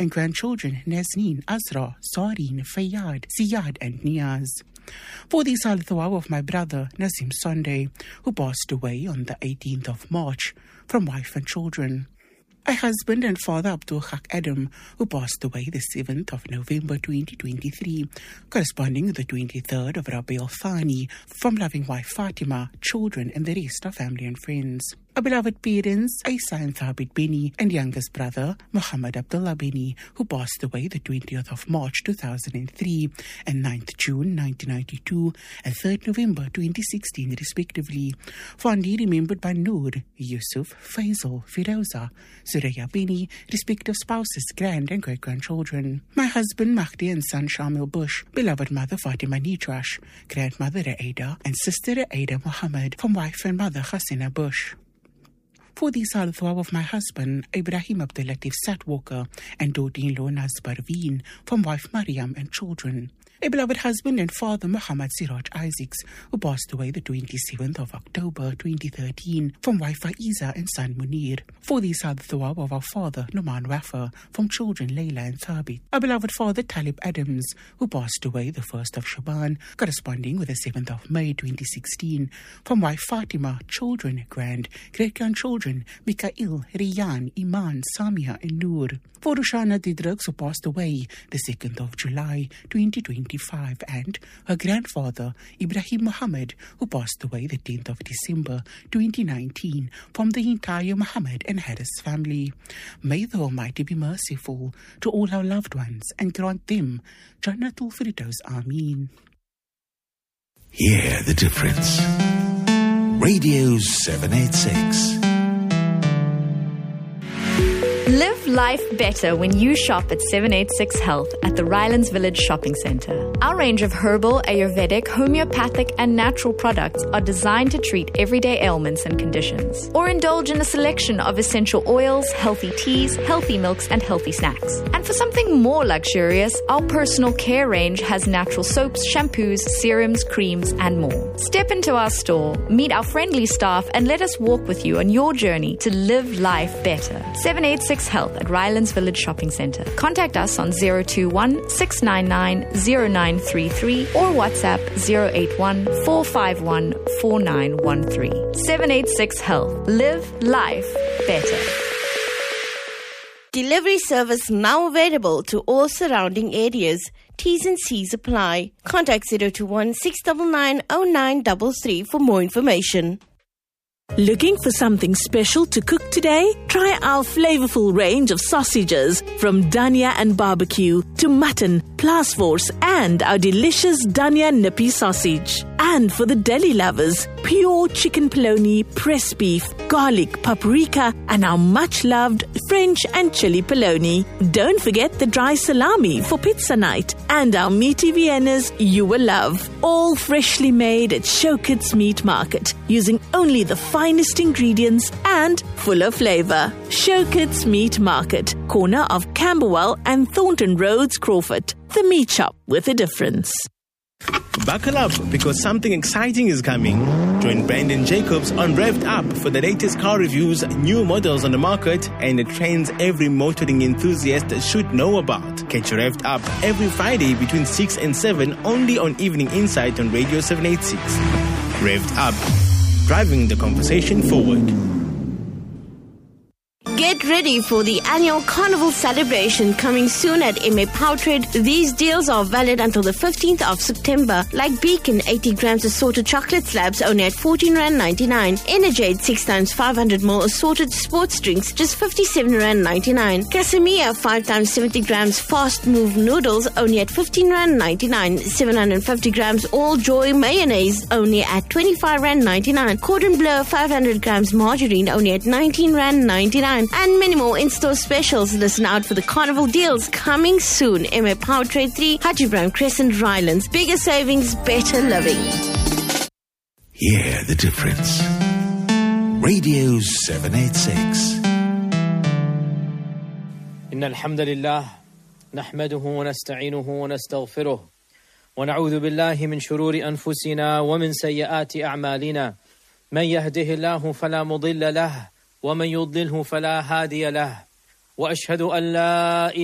and grandchildren Nazneen, Azra, Sareen, Fayyad, Ziyad and Niaz. For the Salat Dua of my brother Nazim Sunday, who passed away on the 18th of March, from wife and children. A husband and father Abdul Haq Adam, who passed away the 7th of November 2023, corresponding to the 23rd of Rabi al-Thani, from loving wife Fatima, children and the rest of family and friends. Our beloved parents, Isa and Thabit Bini, and youngest brother, Muhammad Abdullah Bini, who passed away the 20th of March 2003, and 9th June 1992, and 3rd November 2016, respectively. Fondly remembered by Noor, Yusuf, Faisal, Firoza, Suraya Bini, respective spouses, grand and great-grandchildren. My husband, Mahdi, and son, Shamil Bush, beloved mother, Fatima Nitrash, grandmother, Aida, and sister, Aida Muhammad, from wife and mother, Hasina Bush. For the Salat Dua of my husband, Ibrahim Abdul Latif Satwalker, and daughter-in-law Naz Parveen, from wife Mariam and children. A beloved husband and father, Muhammad Siraj Isaacs, who passed away the 27th of October 2013, from wife Faiza and son Munir. For the Salat Dua of our father, Numan Wafa, from children Layla and Thabit. Our beloved father, Talib Adams, who passed away the 1st of Shaban, corresponding with the 7th of May 2016, from wife Fatima, children, great-grandchildren, Mikael, Riyan, Iman, Samia and Noor. For Rushana Didrugs, who passed away the 2nd of July 2025, and her grandfather, Ibrahim Muhammad, who passed away the 10th of December 2019, from the entire Muhammad and Harris family. May the Almighty be merciful to all our loved ones and grant them Jannatul Firdaus. Ameen. Hear the difference. Radio 786. Live life better when you shop at 786 Health at the Rylands Village Shopping Centre. Our range of herbal, Ayurvedic, homeopathic and natural products are designed to treat everyday ailments and conditions. Or indulge in a selection of essential oils, healthy teas, healthy milks and healthy snacks. And for something more luxurious, our personal care range has natural soaps, shampoos, serums, creams and more. Step into our store, meet our friendly staff and let us walk with you on your journey to live life better. 786 Health at Rylands Village Shopping Centre. Contact us on 021 699 0933 or WhatsApp 081 451 4913. 786 Health. Live life better. Delivery service now available to all surrounding areas. T's and C's apply. Contact 021 699 0933 for more information. Looking for something special to cook today? Try our flavorful range of sausages, from Dania and barbecue to mutton, plasforce and our delicious Dania nippy sausage. And for the deli lovers, pure chicken polony, pressed beef, garlic, paprika and our much-loved French and chili polony. Don't forget the dry salami for pizza night and our meaty Viennas you will love. All freshly made at Showkits Meat Market, using only the finest ingredients and full of flavour. Showkits Meat Market, corner of Camberwell and Thornton Roads, Crawford. The meat shop with a difference. Buckle up, because something exciting is coming. Join Brandon Jacobs on Revved Up for the latest car reviews, new models on the market, and the trends every motoring enthusiast should know about. Catch Revved Up every Friday between 6 and 7, only on Evening Insight on Radio 786. Revved Up, driving the conversation forward. Get ready for the annual Carnival celebration coming soon at MA Powtrade. These deals are valid until the 15th of September. Like Beacon, 80 grams assorted chocolate slabs only at R14.99. Energade, 6 times 500ml assorted sports drinks, just R57.99. Casamia, 5 times 70 grams fast move noodles only at R15.99. 750 grams all joy mayonnaise only at R25.99. Cordon Bleu, 500 grams margarine only at R19.99. And many more in-store specials. Listen out for the Carnival deals coming soon. MA Powtrade 3, Haji Brown Crescent, Rylands. Bigger savings, better living. Hear the difference. Radio 786. إن الحمد لله نحمده ونستعينه ونستغفره ونعوذ بالله من شرور أنفسنا ومن سيئات أعمالنا. من يهده الله فلا مضل له ومن يضلله فلا هادي له وأشهد أن لا